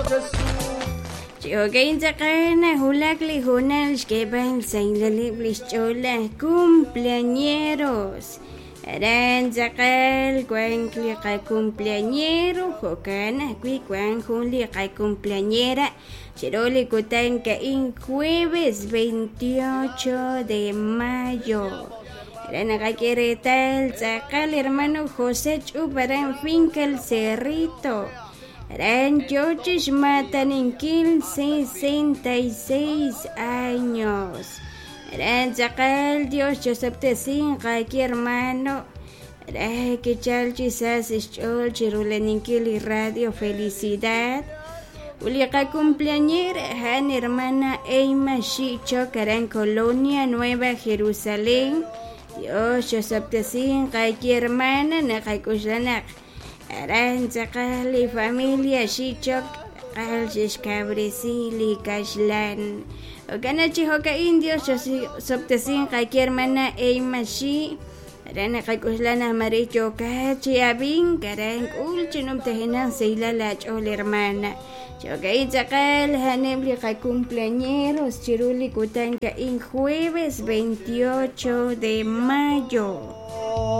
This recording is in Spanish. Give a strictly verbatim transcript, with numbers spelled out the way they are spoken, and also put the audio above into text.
Chogain sakana hulakli hunal shkeban sainlali blischola cumpleañeros. Aran sakal cuancli ka cumpleañero jokana kui cuan junli ka cumpleañera. Chiroli kutan ka in jueves veintiocho de mayo. Aran akakiretal sakal hermano José Chuparan finca el Cerrito. Ranchoches matan en sesenta y seis años. Ranzacal Dios Joseptesin Kaki hermano. Raki chalchisas chol chiruleninkili radio felicidad. Uliaka cumpleañera han hermana Eima Shicho Caran Colonia Nueva Jerusalén. Dios Joseptesin Kaki hermana Nakaikuslanak. Aranzakali familia Shichok Aljish Cabresili Kashlan Oganachi Hoka Indios Soptesin Kaki hermana Eima Shi Arana Kakuslana Maricho Kachi Abin Karan Ulchinum Tehenan Seila Lach Ol hermana Choka Itzakal Hanebli cumpleañeros Chiruli Kutanka in jueves veintiocho de mayo.